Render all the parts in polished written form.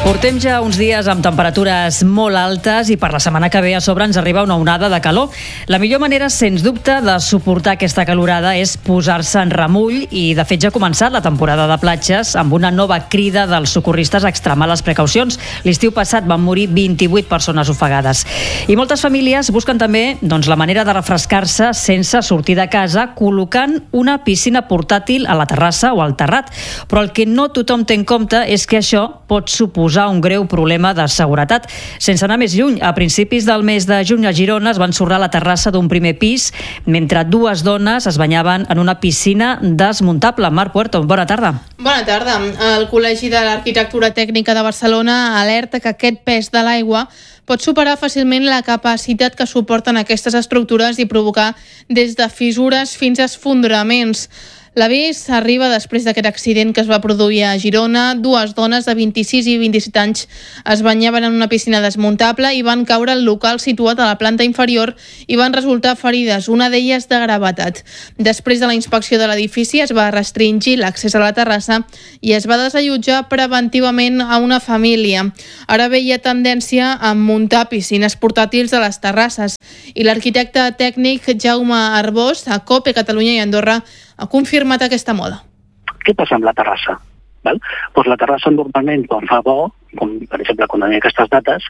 Portem ja uns dies amb temperatures molt altes i per la setmana que ve a sobre ens arriba una onada de calor. La millor manera, sens dubte, de suportar aquesta calorada és posar-se en remull i, de fet, ja ha començat la temporada de platges amb una nova crida dels socorristes a extremar les precaucions. L'estiu passat van morir 28 persones ofegades. I moltes famílies busquen també la manera de refrescar-se sense sortir de casa col·locant una piscina portàtil a la terrassa o al terrat. Però el que no tothom té en compte és que això pot suposar un greu problema de seguretat. Sense anar més lluny, a principis del mes de juny a Girona es va ensorrar la terrassa d'un primer pis mentre dues dones es banyaven en una piscina desmuntable. Marc Puerto, bona tarda. Bona tarda. El Col·legi de l'Arquitectura Tècnica de Barcelona alerta que aquest pes de l'aigua pot superar fàcilment la capacitat que suporten aquestes estructures i provocar des de fissures fins a esfondraments. L'avís arriba després d'aquest accident que es va produir a Girona. Dues dones de 26 i 27 anys es banyaven en una piscina desmuntable i van caure al local situat a la planta inferior i van resultar ferides, una d'elles de gravetat. Després de la inspecció de l'edifici es va restringir l'accés a la terrassa i es va desallotjar preventivament a una família. Ara bé, hi ha tendència a muntar piscines portàtils a les terrasses i l'arquitecte tècnic Jaume Arbós, a COPE Catalunya i Andorra, ha confirmat aquesta moda. Què passa amb la terrassa? Doncs la terrassa normalment, quan fa bo, com per exemple quan hi ha aquestes dates,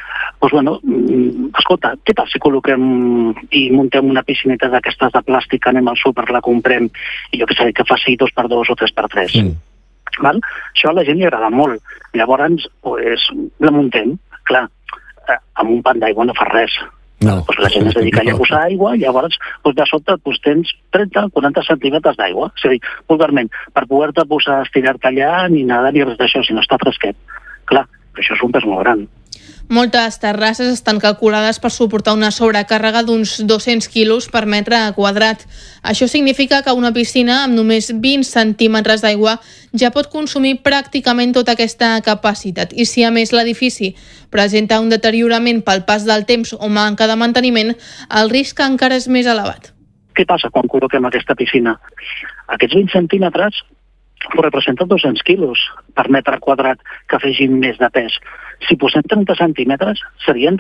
escolta, què tal si col·loquem i muntem una piscineta d'aquestes de plàstic, anem al súper, la comprem, i jo que sé, que faci 2x2 o 3x3. Això a la gent li agrada molt. Llavors, la muntem. Clar, amb un pan d'aigua no fa res. No. La gent es dedica a posar aigua i llavors de sota tens 30-40 centímetres d'aigua. És a dir, vulgarment, per poder-te posar a estirar-te allà ni nada ni res d'això, si no està fresquet. Clar, però això és un pes molt gran. Moltes terrasses estan calculades per suportar una sobrecàrrega d'uns 200 quilos per metre quadrat. Això significa que una piscina amb només 20 centímetres d'aigua ja pot consumir pràcticament tota aquesta capacitat. I si a més l'edifici presenta un deteriorament pel pas del temps o manca de manteniment, el risc encara és més elevat. Què passa quan col·loquem aquesta piscina? Aquests 20 centímetres representen 200 quilos per metre quadrat que afegim més de pes. Si posem 30 centímetres, serien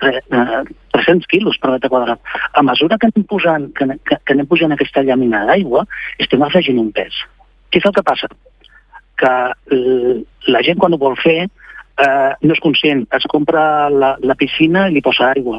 300 quilos per metre quadrat. A mesura que anem pujant aquesta llàmina d'aigua, estem afegint un pes. Què és el que passa? Que la gent quan ho vol fer no és conscient. Es compra la piscina i li posa aigua.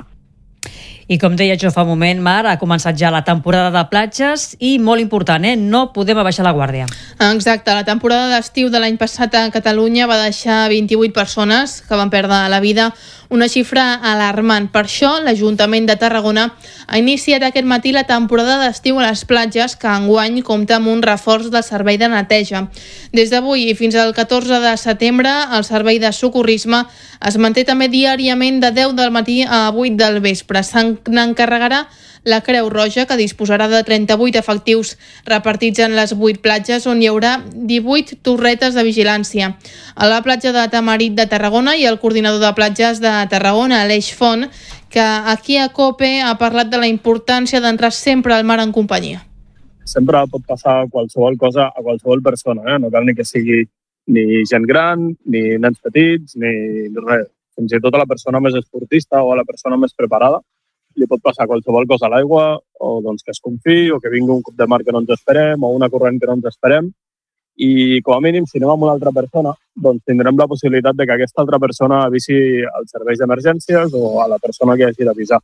I com deia jo fa un moment, Mar, ha començat ja la temporada de platges i, molt important, no podem abaixar la guàrdia. Exacte, la temporada d'estiu de l'any passat a Catalunya va deixar 28 persones que van perdre la vida, una xifra alarmant. Per això, l'Ajuntament de Tarragona ha iniciat aquest matí la temporada d'estiu a les platges, que enguany compta amb un reforç del servei de neteja. Des d'avui i fins al 14 de setembre, el servei de socorrisme es manté també diàriament de 10 del matí a 8 del vespre. N'encarregarà la Creu Roja, que disposarà de 38 efectius repartits en les 8 platges, on hi haurà 18 torretes de vigilància. A la platja de Tamarit de Tarragona i el coordinador de platges de Tarragona, Aleix Font, que aquí a COPE ha parlat de la importància d'entrar sempre al mar en companyia. Sempre pot passar qualsevol cosa a qualsevol persona, no cal ni que sigui ni gent gran, ni nens petits, ni res. Fins i tot a la persona més esportista o a la persona més preparada li pot passar qualsevol cosa a l'aigua, o que es confiï, o que vingui un cop de mar que no ens esperem, o una corrent que no ens esperem. I, com a mínim, si anem amb una altra persona, tindrem la possibilitat de que aquesta altra persona avisi als serveis d'emergències o a la persona que hagi d'avisar.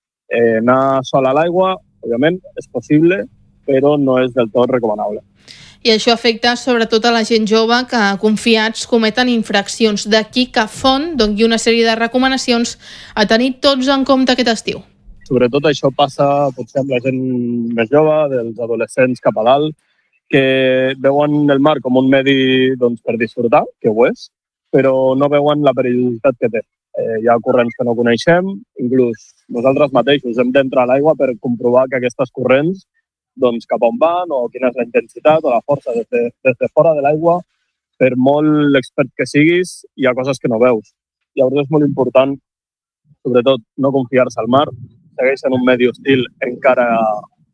Anar sol a l'aigua, òbviament, és possible, però no és del tot recomanable. I això afecta sobretot a la gent jove que, confiats, cometen infraccions. D'aquí que Font doni una sèrie de recomanacions a tenir tots en compte aquest estiu. Sobretot això passa potser amb la gent més jove, dels adolescents cap a dalt, que veuen el mar com un medi per disfrutar, que ho és, però no veuen la perillositat que té. Hi ha corrents que no coneixem, inclús nosaltres mateixos hem d'entrar a l'aigua per comprovar que aquestes corrents cap on van, o quina és la intensitat o la força. Des de fora de l'aigua, per molt expert que siguis, hi ha coses que no veus. Llavors és molt important, sobretot, no confiar-se al mar, segueix en un medi hostil encara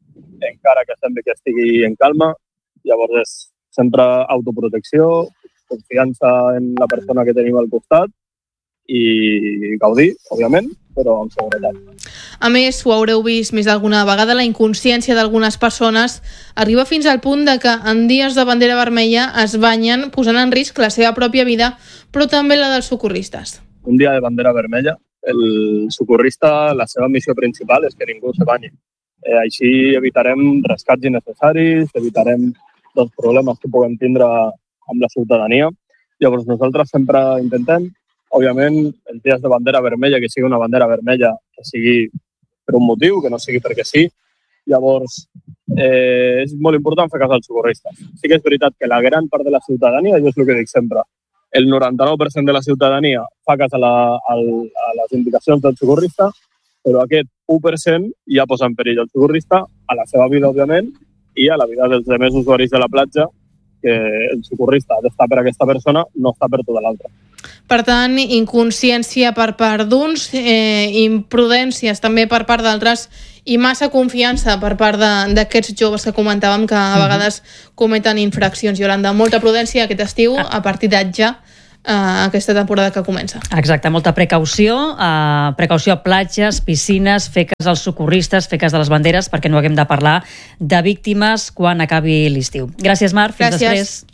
que sembli que estigui en calma. Llavors és sempre autoprotecció, confiança en la persona que tenim al costat i gaudir, òbviament, però amb seguretat. A més, ho haureu vist més d'alguna vegada, la inconsciència d'algunes persones arriba fins al punt de que en dies de bandera vermella es banyen posant en risc la seva pròpia vida, però també la dels socorristes. Un dia de bandera vermella, el socorrista, la seva missió principal és que ningú se banyi. Així evitarem rescats innecessaris, evitarem problemes que puguem tindre amb la ciutadania. Llavors nosaltres sempre intentem, òbviament, els dies de bandera vermella, que sigui una bandera vermella, que sigui per un motiu, que no sigui perquè sí. Llavors, és molt important fer cas als socorristes. Sí que és veritat que la gran part de la ciutadania, jo és el que dic sempre, el 99% de la ciutadania fa cas a les indicacions del socorrista, però aquest 1% ja posa en perill el socorrista, a la seva vida, òbviament, i a la vida dels demés usuaris de la platja, que el socorrista ha d'estar per a aquesta persona, no està per tota l'altra. Per tant, inconsciència per part d'uns, imprudències també per part d'altres i massa confiança per part d'aquests joves que comentàvem que a vegades cometen infraccions. Iolanda, molta prudència aquest estiu a partir de ja aquesta temporada que comença. Exacte, molta precaució, precaució a platges, piscines, fer cas als socorristes, fer cas de les banderes, perquè no haguem de parlar de víctimes quan acabi l'estiu. Gràcies, Mar, fins després.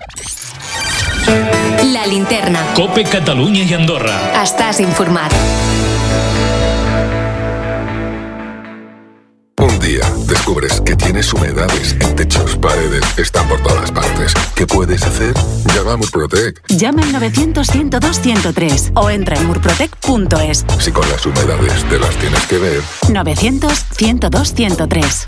La Linterna. COPE Catalunya i Andorra. Estàs informat. Un día descubres que tienes humedades en techos, paredes, están por todas partes. ¿Qué puedes hacer? Llama a Murprotec. Llama al 900-102-103 o entra en murprotec.es. Si con las humedades te las tienes que ver. 900-102-103.